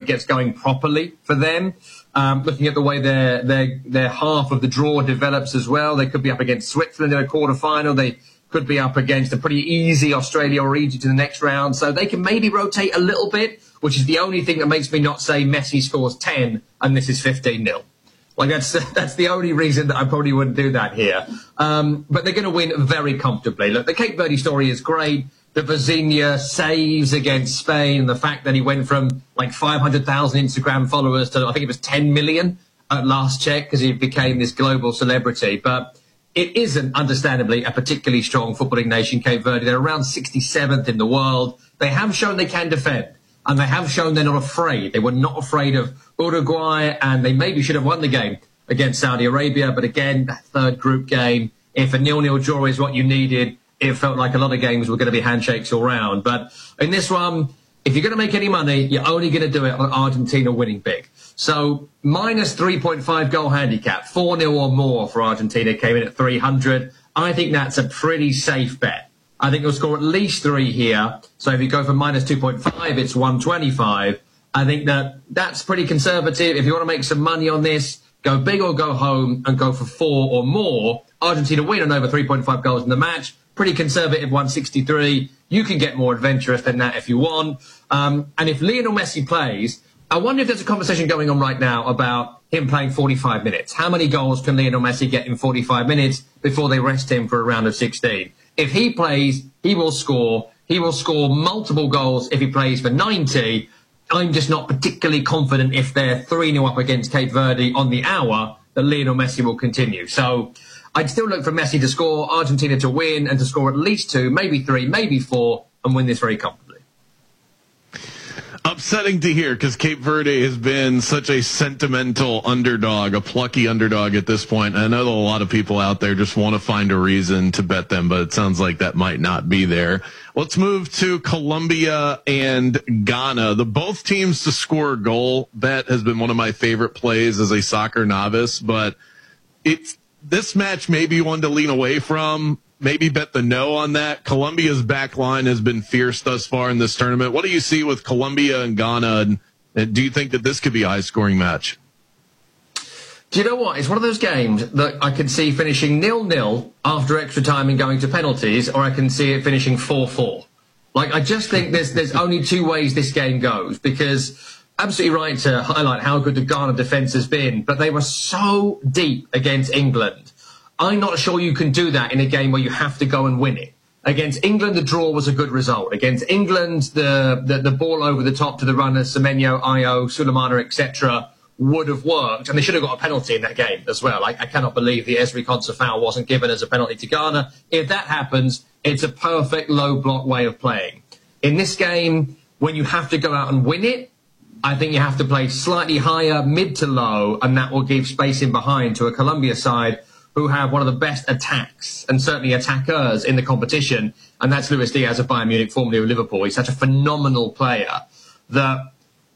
gets going properly for them. Looking at the way their half of the draw develops as well, they could be up against Switzerland in a quarterfinal. They could be up against a pretty easy Australia or Egypt in the next round. So they can maybe rotate a little bit, which is the only thing that makes me not say Messi scores 10 and this is 15-0. Like that's the only reason that I probably wouldn't do that here. But they're going to win very comfortably. Look, the Cape Verde story is great. The Vizinha saves against Spain, and the fact that he went from like 500,000 Instagram followers to I think it was 10 million at last check because he became this global celebrity. But it isn't, understandably, a particularly strong footballing nation, Cape Verde. They're around 67th in the world. They have shown they can defend, and they have shown they're not afraid. They were not afraid of Uruguay, and they maybe should have won the game against Saudi Arabia. But again, that third group game, if a 0-0 draw is what you needed, it felt like a lot of games were going to be handshakes all round. But in this one, if you're going to make any money, you're only going to do it on Argentina winning big. So minus 3.5 goal handicap, 4-0 or more for Argentina came in at 300. I think that's a pretty safe bet. I think they'll score at least 3 here. So if you go for minus 2.5, it's 125. I think that's pretty conservative. If you want to make some money on this, go big or go home and go for 4 or more. Argentina win on over 3.5 goals in the match. Pretty conservative, 163. You can get more adventurous than that if you want. And if Lionel Messi plays, I wonder if there's a conversation going on right now about him playing 45 minutes. How many goals can Lionel Messi get in 45 minutes before they rest him for a round of 16? If he plays, he will score. He will score multiple goals if he plays for 90. I'm just not particularly confident if they're 3-0 up against Cape Verde on the hour that Lionel Messi will continue. So I'd still look for Messi to score, Argentina to win, and to score at least 2, maybe 3, maybe 4, and win this very comfortably. Upsetting to hear because Cape Verde has been such a sentimental underdog, a plucky underdog at this point. I know that a lot of people out there just want to find a reason to bet them, but it sounds like that might not be there. Let's move to Colombia and Ghana. The both teams to score a goal bet has been one of my favorite plays as a soccer novice, but this match may be one to lean away from. Maybe bet the no on that. Colombia's back line has been fierce thus far in this tournament. What do you see with Colombia and Ghana? And do you think that this could be a high-scoring match? Do you know what? It's one of those games that I can see finishing 0-0 after extra time and going to penalties, or I can see it finishing 4-4. Like, I just think there's only 2 ways this game goes, because absolutely right to highlight how good the Ghana defence has been, but they were so deep against England. I'm not sure you can do that in a game where you have to go and win it. Against England, the draw was a good result. Against England, the ball over the top to the runners, Semenyo, Ayo, Sulemana, etc., would have worked. And they should have got a penalty in that game as well. I cannot believe the Ezri Konsa foul wasn't given as a penalty to Ghana. If that happens, it's a perfect low block way of playing. In this game, when you have to go out and win it, I think you have to play slightly higher, mid to low, and that will give space in behind to a Colombia side who have one of the best attacks and certainly attackers in the competition, and that's Luis Diaz of Bayern Munich, formerly of Liverpool. He's such a phenomenal player that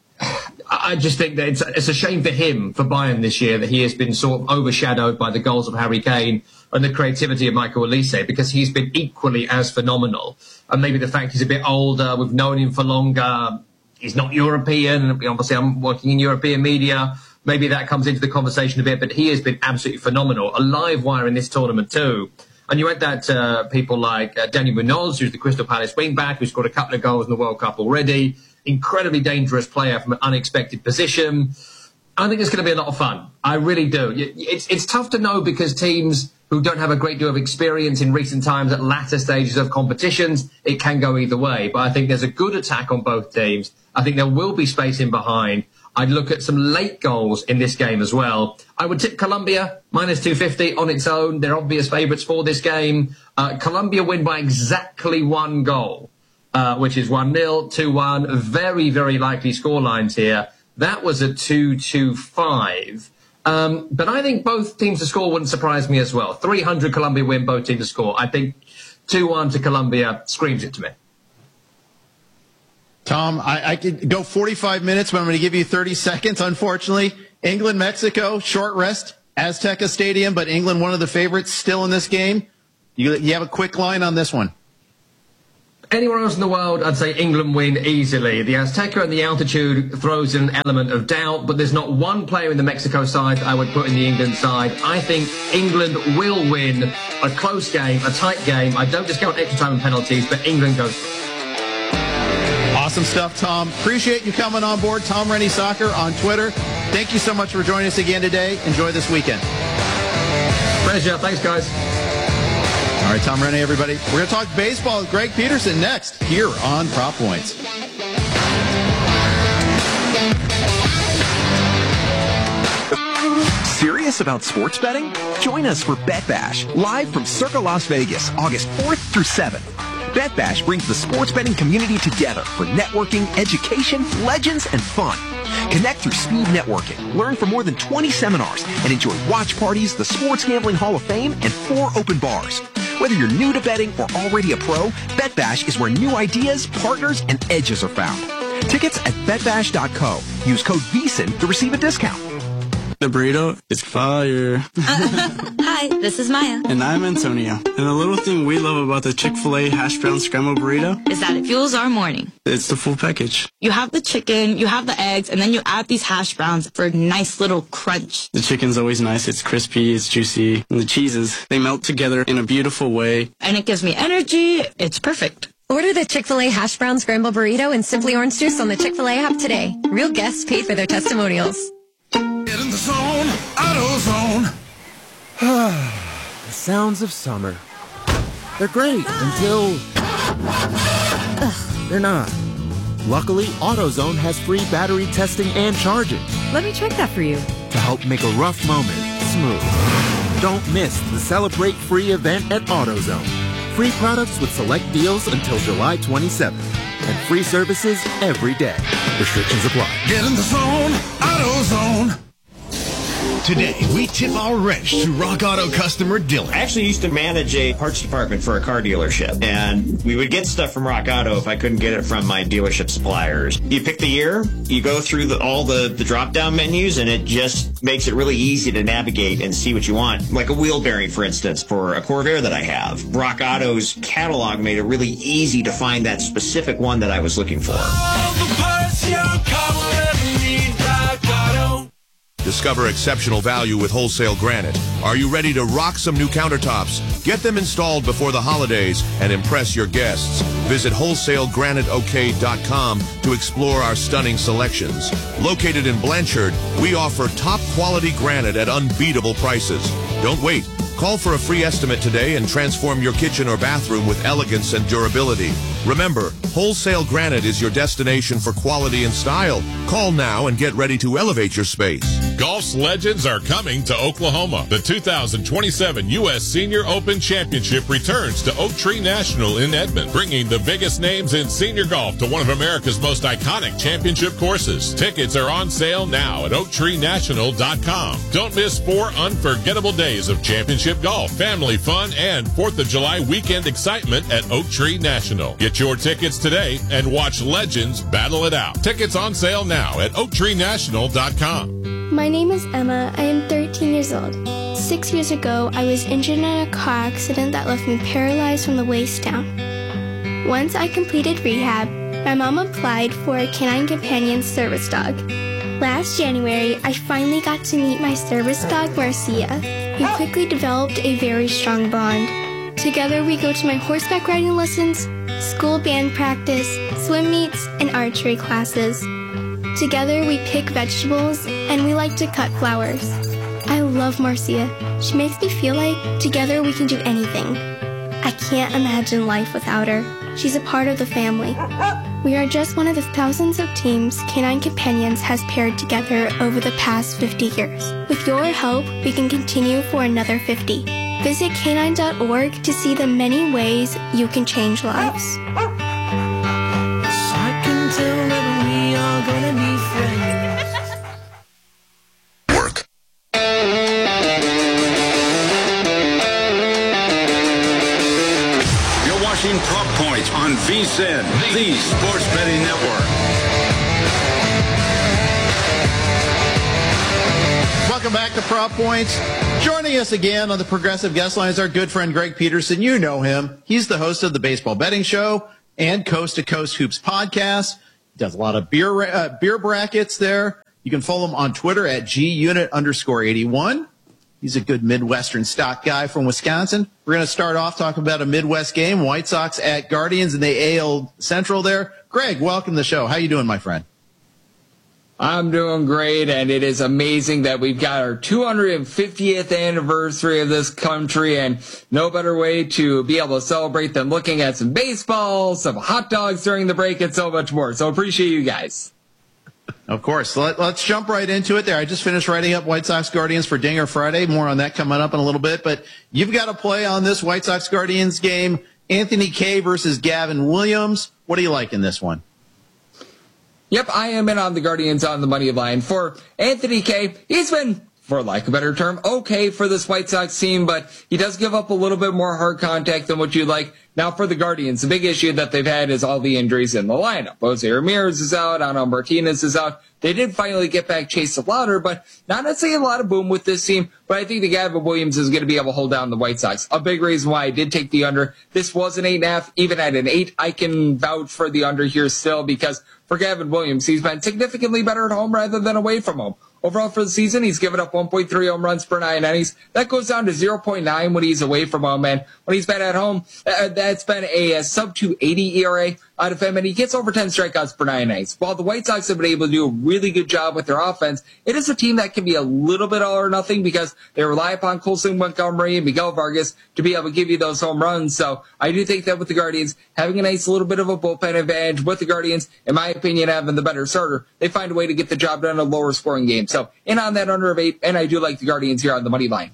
I just think that it's a shame for him, for Bayern this year, that he has been sort of overshadowed by the goals of Harry Kane and the creativity of Michael Olise, because he's been equally as phenomenal. And maybe the fact he's a bit older, we've known him for longer, he's not European, obviously I'm working in European media, maybe that comes into the conversation a bit, but he has been absolutely phenomenal. A live wire in this tournament too. And you had that people like Daniel Munoz, who's the Crystal Palace wing-back, who scored a couple of goals in the World Cup already. Incredibly dangerous player from an unexpected position. I think it's going to be a lot of fun. I really do. It's tough to know because teams who don't have a great deal of experience in recent times at latter stages of competitions, it can go either way. But I think there's a good attack on both teams. I think there will be space in behind. I'd look at some late goals in this game as well. I would tip Colombia, minus 250 on its own. They're obvious favourites for this game. Colombia win by exactly 1 goal, which is 1-0, 2-1. Very, very likely scorelines here. That was a 2-2-5. But I think both teams to score wouldn't surprise me as well. 300 Colombia win, both teams to score. I think 2-1 to Colombia screams it to me. Tom, I could go 45 minutes, but I'm going to give you 30 seconds, unfortunately. England, Mexico, short rest, Azteca Stadium, but England one of the favorites still in this game. You have a quick line on this one. Anywhere else in the world, I'd say England win easily. The Azteca and the altitude throws in an element of doubt, but there's not one player in the Mexico side I would put in the England side. I think England will win a close game, a tight game. I don't discount extra time and penalties, but England goes. Awesome stuff, Tom. Appreciate you coming on board. Tom Rennie Soccer on Twitter. Thank you so much for joining us again today. Enjoy this weekend. Pleasure. Thanks, guys. All right, Tom Rennie, everybody. We're going to talk baseball with Greg Peterson next here on Prop Points. Serious about sports betting? Join us for Bet Bash, live from Circa Las Vegas, August 4th through 7th. Bet Bash brings the sports betting community together for networking, education, legends, and fun. Connect through speed networking, learn from more than 20 seminars, and enjoy watch parties, the Sports Gambling Hall of Fame, and 4 open bars. Whether you're new to betting or already a pro, Bet Bash is where new ideas, partners, and edges are found. Tickets at betbash.co. Use code VEASAN to receive a discount. The burrito is fire. Hi, this is Maya. And I'm Antonio. And the little thing we love about the Chick-fil-A hash brown scrambled burrito is that it fuels our morning. It's the full package. You have the chicken, you have the eggs, and then you add these hash browns for a nice little crunch. The chicken's always nice. It's crispy, it's juicy. And the cheeses, they melt together in a beautiful way. And it gives me energy. It's perfect. Order the Chick-fil-A hash brown scrambled burrito and Simply Orange Juice on the Chick-fil-A app today. Real guests paid for their testimonials. Get in the zone, AutoZone. The sounds of summer. They're great until they're not. Luckily, AutoZone has free battery testing and charging. Let me check that for you. To help make a rough moment smooth. Don't miss the Celebrate Free event at AutoZone. Free products with select deals until July 27th. And free services every day. Restrictions apply. Get in the zone, AutoZone. Today, we tip our wrench to Rock Auto customer Dylan. I actually used to manage a parts department for a car dealership, and we would get stuff from Rock Auto if I couldn't get it from my dealership suppliers. You pick the year, you go through all the drop-down menus, and it just makes it really easy to navigate and see what you want. Like a wheel bearing, for instance, for a Corvair that I have. Rock Auto's catalog made it really easy to find that specific one that I was looking for. All the parts your car will ever need, Rock Auto. Discover exceptional value with wholesale granite. Are you ready to rock some new countertops? Get them installed before the holidays and impress your guests. Visit wholesaleGraniteOK.com to explore our stunning selections. Located in Blanchard, we offer top quality granite at unbeatable prices. Don't wait. Call for a free estimate today and transform your kitchen or bathroom with elegance and durability. Remember, Wholesale Granite is your destination for quality and style. Call now and get ready to elevate your space. Golf's legends are coming to Oklahoma. The 2027 U.S. Senior Open Championship returns to Oak Tree National in Edmond, bringing the biggest names in senior golf to one of America's most iconic championship courses. Tickets are on sale now at OaktreeNational.com. Don't miss 4 unforgettable days of championship golf, family fun, and 4th of July weekend excitement at Oak Tree National. Get your tickets today and watch legends battle it out. Tickets on sale now at OaktreeNational.com. My name is Emma. I am 13 years old. 6 years ago, I was injured in a car accident that left me paralyzed from the waist down. Once I completed rehab, my mom applied for a Canine Companion service dog. Last January, I finally got to meet my service dog, Marcia. We quickly developed a very strong bond. Together, we go to my horseback riding lessons, school band practice, swim meets, and archery classes. Together, we pick vegetables, and we like to cut flowers. I love Marcia. She makes me feel like together we can do anything. I can't imagine life without her. She's a part of the family. We are just one of the thousands of teams Canine Companions has paired together over the past 50 years. With your help, we can continue for another 50. Visit canine.org to see the many ways you can change lives. I can tell that we are gonna be friends. Work. You're watching Prop Points on VSiN, the Sports Betting Network. Welcome back to Prop Points. Joining us again on the Progressive Guest Line is our good friend Greg Peterson. You know him. He's the host of the Baseball Betting Show, and Coast to Coast Hoops podcast. He does a lot of beer brackets there. You can follow him on Twitter at @GUnit_81. He's a good Midwestern stock guy from Wisconsin. We're going to start off talking about a Midwest game, White Sox at Guardians in the AL Central there. Greg, welcome to the show. How you doing, my friend? I'm doing great, and it is amazing that we've got our 250th anniversary of this country, and no better way to be able to celebrate than looking at some baseball, some hot dogs during the break, and so much more. So appreciate you guys. Of course. Let's jump right into it there. I just finished writing up White Sox Guardians for Dinger Friday. More on that coming up in a little bit. But you've got to play on this White Sox Guardians game. Anthony Kay versus Gavin Williams. What do you like in this one? Yep, I am in on the Guardians on the money line. For Anthony Kay, he's been, for lack of a better term, okay for this White Sox team, but he does give up a little bit more hard contact than what you'd like. Now for the Guardians, the big issue that they've had is all the injuries in the lineup. Jose Ramirez is out, Ana Martinez is out. They did finally get back Chase Slaughter, but not necessarily a lot of boom with this team. But I think the Gavin Williams is going to be able to hold down the White Sox. A big reason why I did take the under. This was an 8.5. Even at an 8, I can vouch for the under here still because for Gavin Williams, he's been significantly better at home rather than away from home. Overall for the season, he's given up 1.3 home runs per 9 innings. That goes down to 0.9 when he's away from home. And when he's been at home, that's been a sub-280 ERA out of him. And he gets over 10 strikeouts per 9 innings. While the White Sox have been able to do a really good job with their offense, it is a team that can be a little bit all or nothing because they rely upon Colson Montgomery and Miguel Vargas to be able to give you those home runs. So I do think that with the Guardians, having a nice little bit of a bullpen advantage with the Guardians, in my opinion, having the better starter, they find a way to get the job done in a lower scoring game. So in on that under of 8, and I do like the Guardians here on the money line.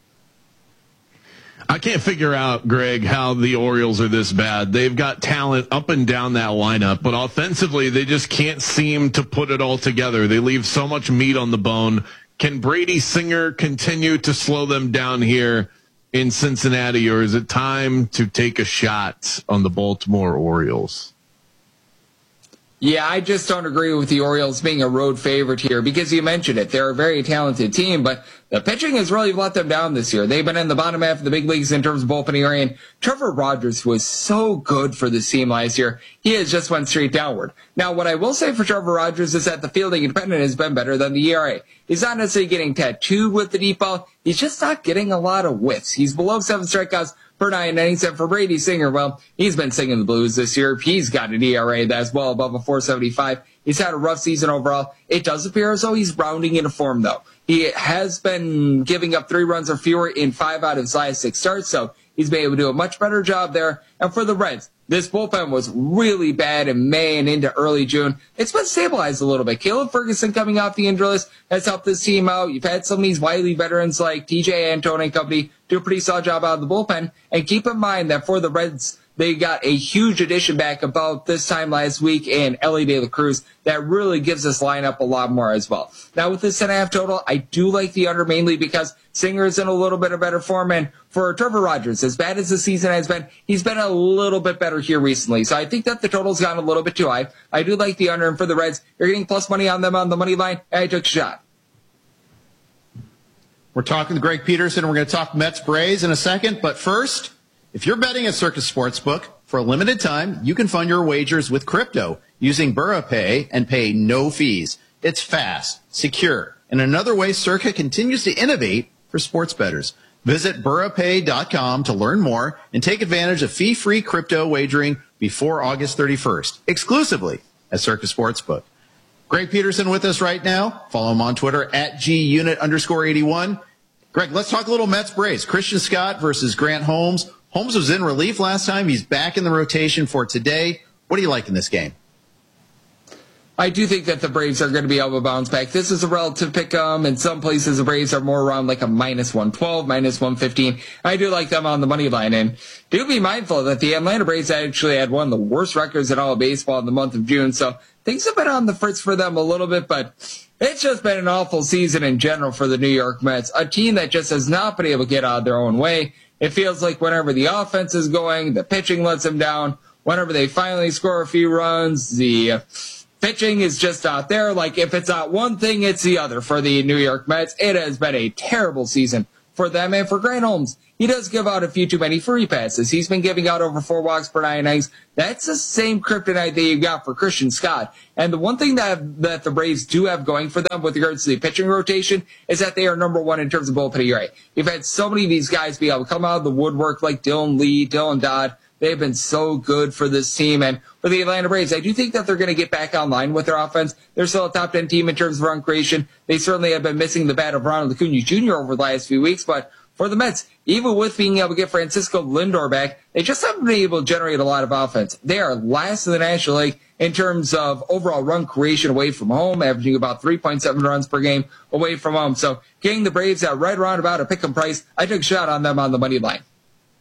I can't figure out, Greg, how the Orioles are this bad. They've got talent up and down that lineup, but offensively, they just can't seem to put it all together. They leave so much meat on the bone. Can Brady Singer continue to slow them down here in Cincinnati, or is it time to take a shot on the Baltimore Orioles? Yeah, I just don't agree with the Orioles being a road favorite here because you mentioned it. They're a very talented team, but the pitching has really let them down this year. They've been in the bottom half of the big leagues in terms of bullpen ERA, and Trevor Rogers was so good for this team last year. He has just went straight downward. Now, what I will say for Trevor Rogers is that the fielding independent has been better than the ERA. He's not necessarily getting tattooed with the deep ball. He's just not getting a lot of whiffs. He's below 7 strikeouts per 9 innings. And for Brady Singer, well, he's been singing the blues this year. He's got an ERA that's well above a 4.75. He's had a rough season overall. It does appear as though he's rounding into form, though. He has been giving up 3 runs or fewer in 5 out of his last 6 starts, so he's been able to do a much better job there. And for the Reds, this bullpen was really bad in May and into early June. It's been stabilized a little bit. Caleb Ferguson coming off the injury list has helped this team out. You've had some of these wily veterans like TJ Antone and company do a pretty solid job out of the bullpen. And keep in mind that for the Reds, they got a huge addition back about this time last week in Ellie De La Cruz that really gives this lineup a lot more as well. Now with this 10.5 total, I do like the under mainly because Singer is in a little bit of better form. And for Trevor Rogers, as bad as the season has been, he's been a little bit better here recently. So I think that the total's gone a little bit too high. I do like the under. And for the Reds, you're getting plus money on them on the money line. And I took a shot. We're talking to Greg Peterson. We're going to talk Mets Braves in a second. But first, if you're betting at Circus Sportsbook, for a limited time, you can fund your wagers with crypto using BurraPay and pay no fees. It's fast, secure, and another way Circa continues to innovate for sports bettors. Visit BurraPay.com to learn more and take advantage of fee-free crypto wagering before August 31st, exclusively at Circus Sportsbook. Greg Peterson with us right now. Follow him on Twitter at @GUnit_81. Greg, let's talk a little Mets Braves. Christian Scott versus Grant Holmes. Holmes was in relief last time. He's back in the rotation for today. What do you like in this game? I do think that the Braves are going to be able to bounce back. This is a relative pick 'em. In some places, the Braves are more around like a -112, -115. I do like them on the money line. And do be mindful that the Atlanta Braves actually had one of the worst records in all of baseball in the month of June. So things have been on the fritz for them a little bit, but it's just been an awful season in general for the New York Mets, a team that just has not been able to get out of their own way. It feels like whenever the offense is going, the pitching lets them down. Whenever they finally score a few runs, the pitching is just out there. Like, if it's not one thing, it's the other for the New York Mets. It has been a terrible season for them and for Grant Holmes. he does give out a few too many free passes. He's been giving out over 4 walks per 9 innings. That's the same kryptonite that you got for Christian Scott. And the one thing that the Braves do have going for them with regards to the pitching rotation is that they are number 1 in terms of bullpen ERA. You've had so many of these guys be able to come out of the woodwork like Dylan Lee, Dylan Dodd. They've been so good for this team. And for the Atlanta Braves, I do think that they're going to get back online with their offense. They're still a top 10 team in terms of run creation. They certainly have been missing the bat of Ronald Acuna Jr. over the last few weeks. But for the Mets, even with being able to get Francisco Lindor back, they just haven't been able to generate a lot of offense. They are last in the National League in terms of overall run creation away from home, averaging about 3.7 runs per game away from home. So getting the Braves at right around about a pick-em price, I took a shot on them on the money line.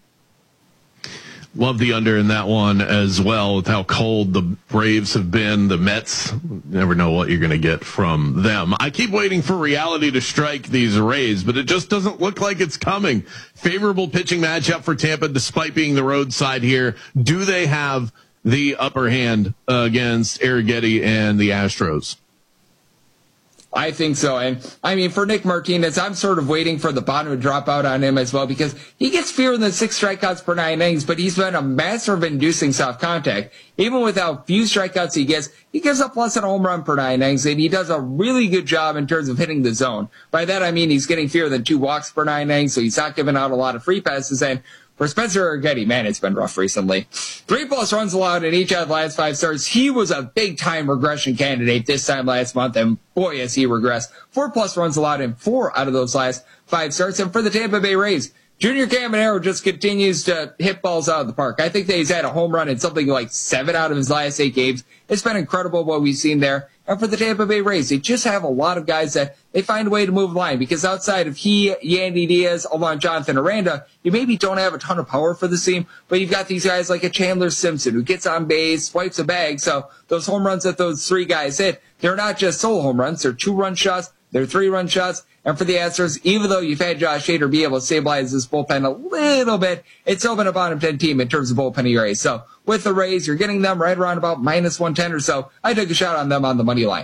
Love the under in that one as well, with how cold the Braves have been. The Mets, never know what you're going to get from them. I keep waiting for reality to strike these Rays, but it just doesn't look like it's coming. Favorable pitching matchup for Tampa, despite being the road side here. Do they have the upper hand against Arrighetti and the Astros? I think so. And I mean, for Nick Martinez, I'm sort of waiting for the bottom to drop out on him as well, because he gets fewer than 6 strikeouts per 9 innings, but he's been a master of inducing soft contact. Even with how few strikeouts he gives up less than a home run per 9 innings, and he does a really good job in terms of hitting the zone. By that, I mean he's getting fewer than 2 walks per 9 innings, so he's not giving out a lot of free passes. And for Spencer Arrighetti, man, it's been rough recently. 3+ runs allowed in each of the last 5 starts. He was a big-time regression candidate this time last month, and boy, has he regressed. 4+ runs allowed in 4 out of those last 5 starts. And for the Tampa Bay Rays, Junior Caminero just continues to hit balls out of the park. I think that he's had a home run in something like 7 out of his last 8 games. It's been incredible what we've seen there. And for the Tampa Bay Rays, they just have a lot of guys that they find a way to move the line, because outside of Yandy Diaz, along Jonathan Aranda, you maybe don't have a ton of power for the team, but you've got these guys like a Chandler Simpson who gets on base, swipes a bag. So those home runs that those 3 guys hit, they're not just solo home runs. They're 2-run shots. They're 3-run shots. And for the Astros, even though you've had Josh Hader be able to stabilize this bullpen a little bit, it's still been a bottom 10 team in terms of bullpen ERA. So with the Rays, you're getting them right around about -110 or so. I took a shot on them on the money line.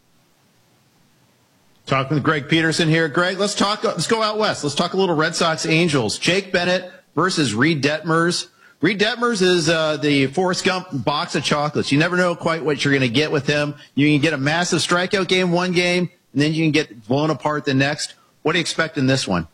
Talking with Greg Peterson here. Greg, let's go out west. Let's talk a little Red Sox Angels. Jake Bennett versus Reed Detmers. Reed Detmers is the Forrest Gump box of chocolates. You never know quite what you're going to get with him. You can get a massive strikeout game one game, and then you can get blown apart the next. What do you expect in this one?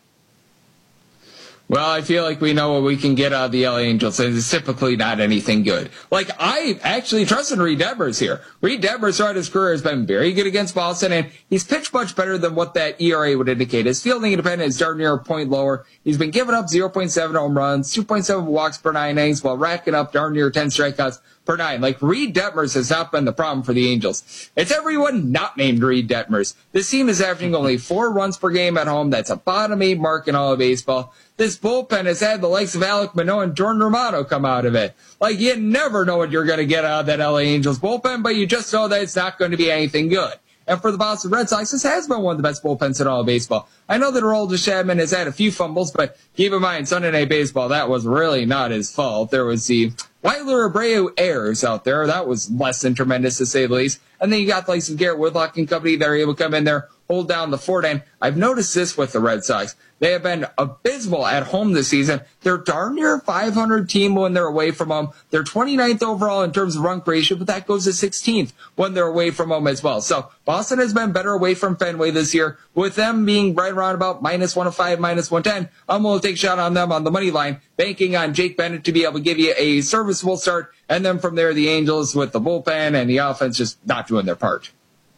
Well, I feel like we know what we can get out of the LA Angels, and it's typically not anything good. Like, I actually trust in Reed Detmers here. Reed Detmers throughout his career has been very good against Boston, and he's pitched much better than what that ERA would indicate. His fielding independence is darn near a point lower. He's been giving up 0.7 home runs, 2.7 walks per 9 innings, while racking up darn near 10 strikeouts per 9. Like, Reed Detmers has not been the problem for the Angels. It's everyone not named Reed Detmers. This team is averaging only 4 runs per game at home. That's a bottom 8 mark in all of baseball. This bullpen has had the likes of Alek Manoah and Jordan Romano come out of it. Like, you never know what you're going to get out of that LA Angels bullpen, but you just know that it's not going to be anything good. And for the Boston Red Sox, this has been one of the best bullpens in all of baseball. I know that Aroldis Chapman has had a few fumbles, but keep in mind, Sunday Night Baseball, that was really not his fault. There was the Wilder Abreu errors out there. That was less than tremendous, to say the least. And then you got the likes of Garrett Whitlock and company that are able to come in there, hold down the fort. And I've noticed this with the Red Sox. They have been abysmal at home this season. They're darn near a 500 team when they're away from home. They're 29th overall in terms of run creation, but that goes to 16th when they're away from home as well. So Boston has been better away from Fenway this year. With them being right around about -105, -110, I'm going to take a shot on them on the money line, banking on Jake Bennett to be able to give you a serviceable start. And then from there, the Angels with the bullpen and the offense just not doing their part.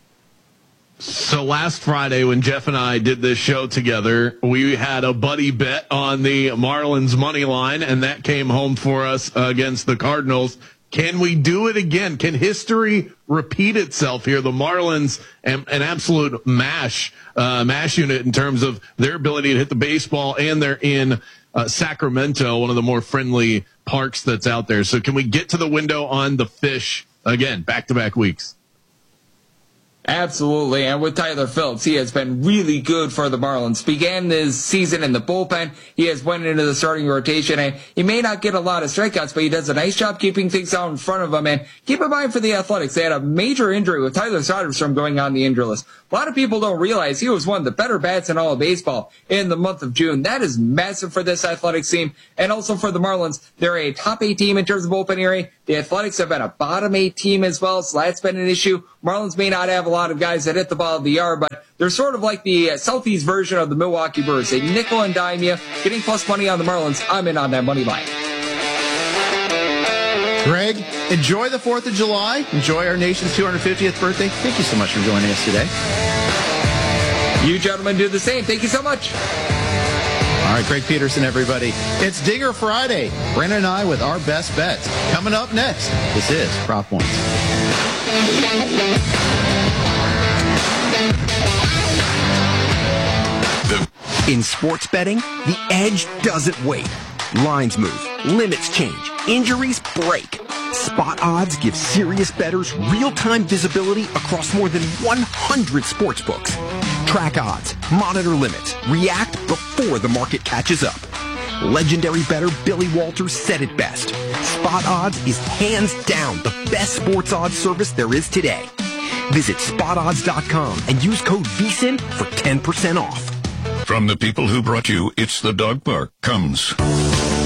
So last Friday when Jeff and I did this show together, we had a buddy bet on the Marlins money line, and that came home for us against the Cardinals. Can we do it again? Can history repeat itself here? The Marlins, an absolute mash unit in terms of their ability to hit the baseball, and they're in Sacramento, one of the more friendly parks that's out there. So can we get to the window on the Fish again, back-to-back weeks? Absolutely, and with Tyler Phillips, he has been really good for the Marlins. Began his season in the bullpen. He has went into the starting rotation, and he may not get a lot of strikeouts, but he does a nice job keeping things out in front of him. And keep in mind for the Athletics, they had a major injury with Tyler Soderstrom going on the injury list. A lot of people don't realize he was one of the better bats in all of baseball in the month of June. That is massive for this Athletics team, and also for the Marlins. They're a top 8 team in terms of open area. The Athletics have been a bottom 8 team as well, so that's been an issue. Marlins may not have a lot of guys that hit the ball of the yard, but they're sort of like the Southeast version of the Milwaukee Brewers. They nickel and dime you. Getting plus money on the Marlins, I'm in on that money line. Greg, enjoy the 4th of July. Enjoy our nation's 250th birthday. Thank you so much for joining us today. You gentlemen do the same. Thank you so much. All right, Greg Peterson, everybody. It's Dinger Friday. Brandon and I with our best bets. Coming up next, this is Prop Points. In sports betting, the edge doesn't wait. Lines move, limits change, injuries break. Spot Odds gives serious bettors real-time visibility across more than 100 sports books. Track odds, monitor limits, react before the market catches up. Legendary bettor Billy Walters said it best. Spot Odds is hands down the best sports odds service there is today. Visit spotodds.com and use code VSIN for 10% off. From the people who brought you It's the Dog Park comes